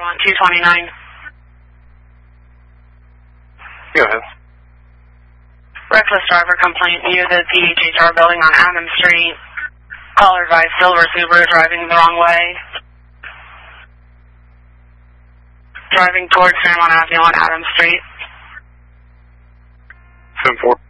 229. Go ahead. Reckless driver complaint near the PHHR building on Adams Street. Caller advised silver Subaru driving the wrong way. Driving towards Fairmont Avenue on Adams Street. 10-4.